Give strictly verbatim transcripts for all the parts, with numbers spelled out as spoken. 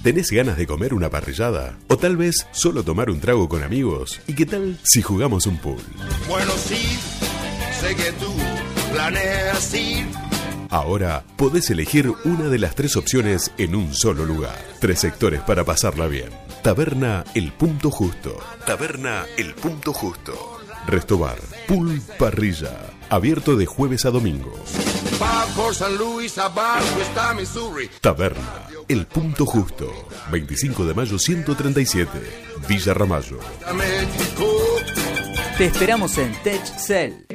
¿Tenés ganas de comer una parrillada? ¿O tal vez solo tomar un trago con amigos? ¿Y qué tal si jugamos un pool? Bueno, sí, sé que tú planeas ir. Ahora podés elegir una de las tres opciones en un solo lugar. Tres sectores para pasarla bien. Taberna El Punto Justo. Taberna El Punto Justo. Restobar, Pool Parrilla. Abierto de jueves a domingo. Va por San Luis, abajo está Missouri. Taberna El Punto Justo. veinticinco de mayo ciento treinta y siete. Villa Ramallo. Te esperamos en TechCell.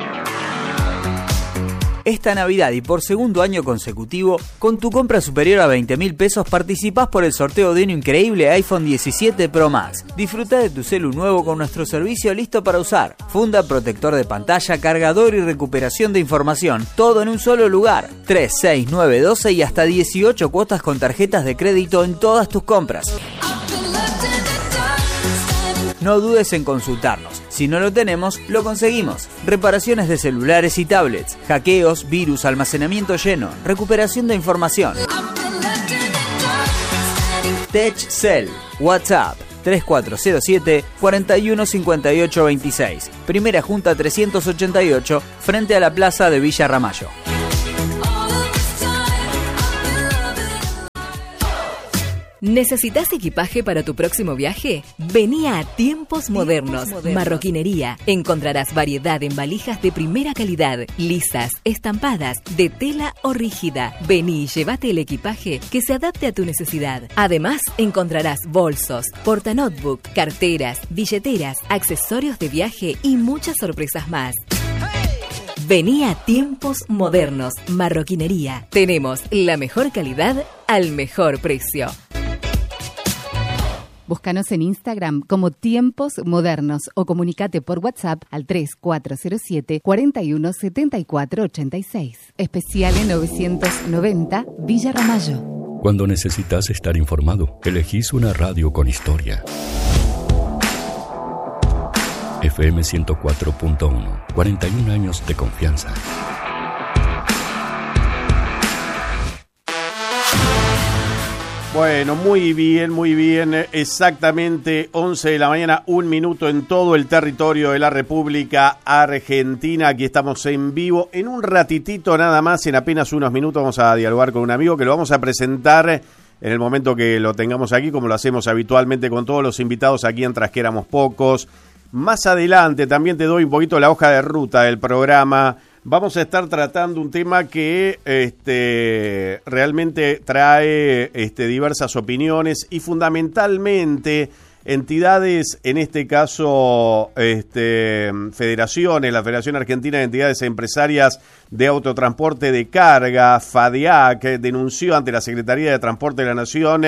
Esta Navidad y por segundo año consecutivo, con tu compra superior a veinte mil pesos participás por el sorteo de un increíble iPhone diecisiete Pro Max. Disfruta de tu celu nuevo con nuestro servicio listo para usar. Funda, protector de pantalla, cargador y recuperación de información. Todo en un solo lugar. tres, seis, nueve, doce y hasta dieciocho cuotas con tarjetas de crédito en todas tus compras. No dudes en consultarnos. Si no lo tenemos, lo conseguimos. Reparaciones de celulares y tablets, hackeos, virus, almacenamiento lleno, recuperación de información. TechCell. WhatsApp tres cuatro cero siete, cuatro uno cinco ocho dos seis. Primera Junta trescientos ochenta y ocho, frente a la plaza de Villa Ramallo. ¿Necesitas equipaje para tu próximo viaje? Vení a Tiempos Modernos, Modernos, Marroquinería. Encontrarás variedad en valijas de primera calidad, lisas, estampadas, de tela o rígida. Vení y llévate el equipaje que se adapte a tu necesidad. Además, encontrarás bolsos, portanotebook, carteras, billeteras, accesorios de viaje y muchas sorpresas más. Vení a Tiempos Modernos, Marroquinería. Tenemos la mejor calidad al mejor precio. Búscanos en Instagram como Tiempos Modernos o comunicate por WhatsApp al tres cuatro cero siete, cuatro uno siete cuatro ocho seis. Especial en novecientos noventa, Villa Ramallo. Cuando necesitas estar informado, elegís una radio con historia. F M ciento cuatro punto uno, cuarenta y un años de confianza. Bueno, muy bien, muy bien. Exactamente once de la mañana, un minuto en todo el territorio de la República Argentina. Aquí estamos en vivo. En un ratitito nada más, en apenas unos minutos, vamos a dialogar con un amigo que lo vamos a presentar en el momento que lo tengamos aquí, como lo hacemos habitualmente con todos los invitados aquí en Tras que éramos pocos. Más adelante también te doy un poquito la hoja de ruta del programa. Vamos a estar tratando un tema que este, realmente trae este, diversas opiniones y fundamentalmente entidades, en este caso este, federaciones, la Federación Argentina de Entidades Empresarias de Autotransporte de Carga, FADEAC, denunció ante la Secretaría de Transporte de la Nación.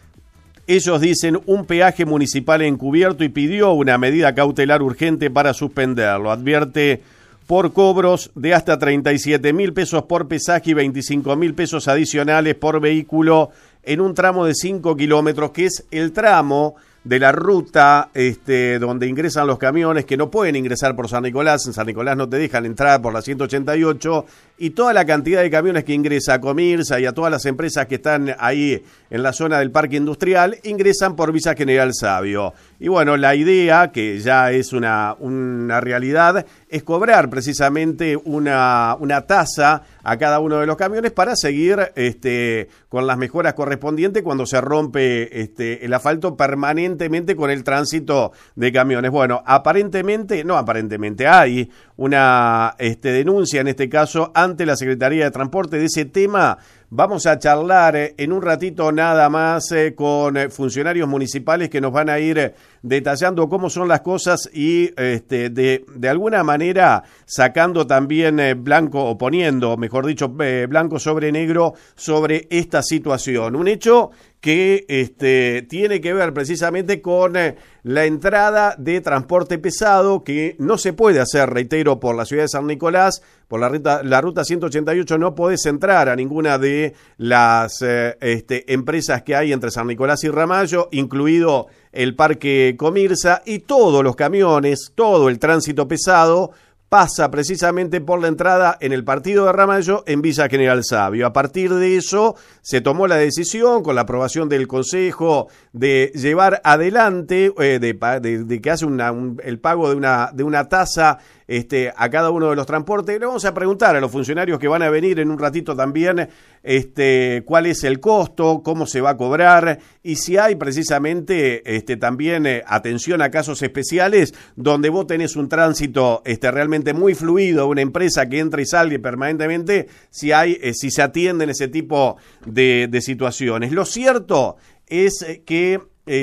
Ellos dicen un peaje municipal encubierto y pidió una medida cautelar urgente para suspenderlo. Advierte por cobros de hasta treinta y siete mil pesos por pesaje y veinticinco mil pesos adicionales por vehículo en un tramo de cinco kilómetros, que es el tramo de la ruta este, donde ingresan los camiones que no pueden ingresar por San Nicolás. En San Nicolás no te dejan entrar por la ciento ochenta y ocho, y toda la cantidad de camiones que ingresa a Comirsa y a todas las empresas que están ahí en la zona del parque industrial ingresan por Villa General Sabio. Y bueno, la idea, que ya es una, una realidad, es cobrar precisamente una, una tasa a cada uno de los camiones para seguir este, con las mejoras correspondientes cuando se rompe este, el asfalto permanentemente con el tránsito de camiones. Bueno, aparentemente, no aparentemente, hay una este, denuncia en este caso ante la Secretaría de Transporte de ese tema. Vamos a charlar en un ratito nada más eh, con funcionarios municipales que nos van a ir detallando cómo son las cosas y este, de, de alguna manera sacando también eh, blanco, o poniendo, mejor dicho, eh, blanco sobre negro sobre esta situación. Un hecho que este, tiene que ver precisamente con eh, la entrada de transporte pesado, que no se puede hacer, reitero, por la ciudad de San Nicolás, por la ruta, la ruta ciento ochenta y ocho no podés entrar a ninguna de las eh, este, empresas que hay entre San Nicolás y Ramallo, incluido el Parque Comirsa, y todos los camiones, todo el tránsito pesado pasa precisamente por la entrada en el partido de Ramallo en Villa General Sabio. A partir de eso se tomó la decisión, con la aprobación del Consejo, de llevar adelante, eh, de, de, de que hace una, un, el pago de una, de una tasa Este, a cada uno de los transportes. Le vamos a preguntar a los funcionarios que van a venir en un ratito también este, cuál es el costo, cómo se va a cobrar y si hay precisamente este, también eh, atención a casos especiales donde vos tenés un tránsito este, realmente muy fluido, una empresa que entra y sale permanentemente, si, hay, eh, si se atienden ese tipo de, de situaciones. Lo cierto es que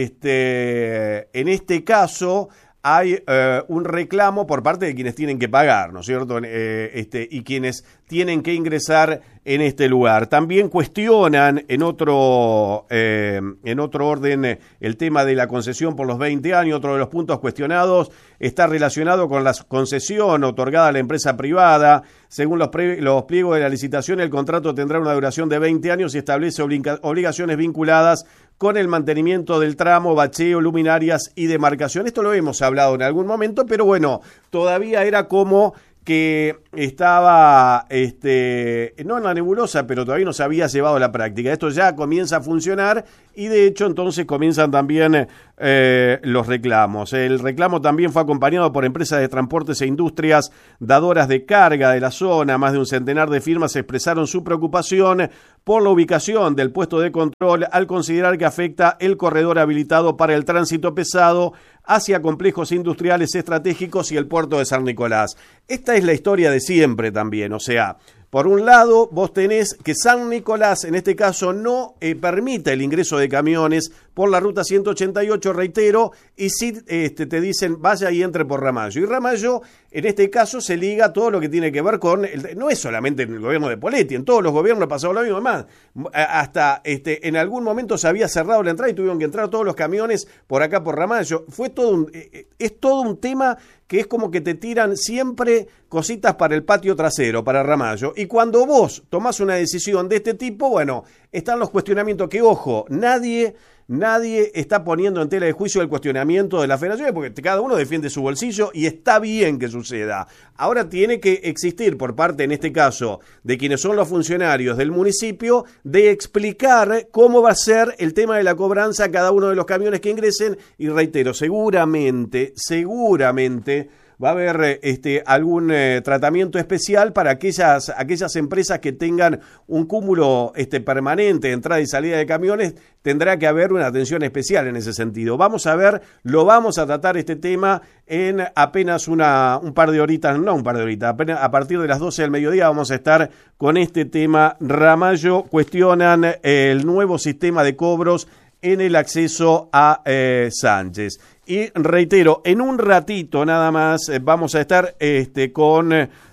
este, en este caso hay eh, un reclamo por parte de quienes tienen que pagar, ¿no es cierto? Eh, este, y quienes tienen que ingresar en este lugar. También cuestionan en otro, eh, en otro orden eh, el tema de la concesión por los veinte años. Otro de los puntos cuestionados está relacionado con la concesión otorgada a la empresa privada. Según los, pre- los pliegos de la licitación, el contrato tendrá una duración de veinte años y establece obliga- obligaciones vinculadas con el mantenimiento del tramo, bacheo, luminarias y demarcación. Esto lo hemos hablado en algún momento, pero bueno, todavía era como que estaba, este, no en la nebulosa, pero todavía no se había llevado a la práctica. Esto ya comienza a funcionar y de hecho entonces comienzan también eh, los reclamos. El reclamo también fue acompañado por empresas de transportes e industrias dadoras de carga de la zona. Más de un centenar de firmas expresaron su preocupación por la ubicación del puesto de control al considerar que afecta el corredor habilitado para el tránsito pesado hacia complejos industriales estratégicos y el puerto de San Nicolás. Esta es la historia de siempre también, o sea, por un lado vos tenés que San Nicolás en este caso no eh, permite el ingreso de camiones por la ruta ciento ochenta y ocho, reitero, y sí este, te dicen vaya y entre por Ramallo. Y Ramallo en este caso se liga a todo lo que tiene que ver con, el, no es solamente en el gobierno de Poletti, en todos los gobiernos ha pasado lo mismo, más hasta este, en algún momento se había cerrado la entrada y tuvieron que entrar todos los camiones por acá por Ramallo. Fue todo un, eh, es todo un tema que es como que te tiran siempre cositas para el patio trasero, para Ramallo. Y cuando vos tomás una decisión de este tipo, bueno, están los cuestionamientos que, ojo, nadie... Nadie está poniendo en tela de juicio el cuestionamiento de las federaciones porque cada uno defiende su bolsillo y está bien que suceda. Ahora tiene que existir por parte, en este caso, de quienes son los funcionarios del municipio, de explicar cómo va a ser el tema de la cobranza a cada uno de los camiones que ingresen. Y reitero, seguramente, seguramente va a haber este, algún eh, tratamiento especial para aquellas, aquellas empresas que tengan un cúmulo este, permanente de entrada y salida de camiones. Tendrá que haber una atención especial en ese sentido. Vamos a ver, lo vamos a tratar este tema en apenas una, un par de horitas, no un par de horitas, apenas a partir de las doce del mediodía vamos a estar con este tema. Ramallo cuestionan el nuevo sistema de cobros en el acceso a eh, Sánchez. Y reitero, en un ratito nada más eh, vamos a estar este, con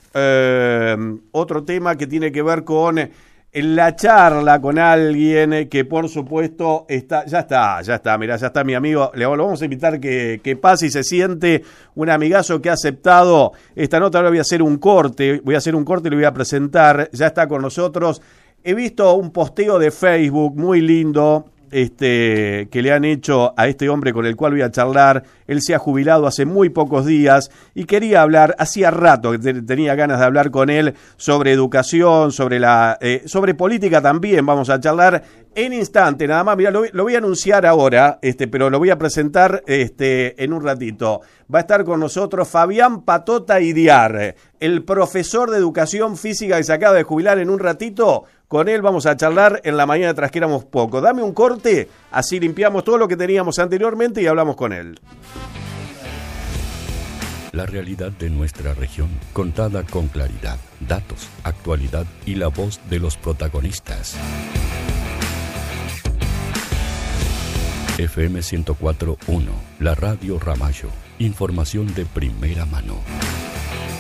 eh, otro tema que tiene que ver con eh, la charla con alguien que por supuesto está, ya está, ya está, mirá, ya está mi amigo, le lo vamos a invitar que, que pase y se siente, un amigazo que ha aceptado esta nota. Ahora voy a hacer un corte, voy a hacer un corte y lo voy a presentar, ya está con nosotros. He visto un posteo de Facebook muy lindo, Este, que le han hecho a este hombre con el cual voy a charlar. Él se ha jubilado hace muy pocos días y quería hablar, hacía rato que te, tenía ganas de hablar con él sobre educación, sobre la eh, sobre política también. Vamos a charlar en instante, nada más. Mira, lo, lo voy a anunciar ahora, este, pero lo voy a presentar este, en un ratito. Va a estar con nosotros Fabián Patota Idiar, el profesor de educación física que se acaba de jubilar. En un ratito con él vamos a charlar en la mañana tras que éramos poco. Dame un corte, así limpiamos todo lo que teníamos anteriormente y hablamos con él. La realidad de nuestra región, contada con claridad, datos, actualidad y la voz de los protagonistas. F M ciento cuatro punto uno, la radio Ramallo. Información de primera mano.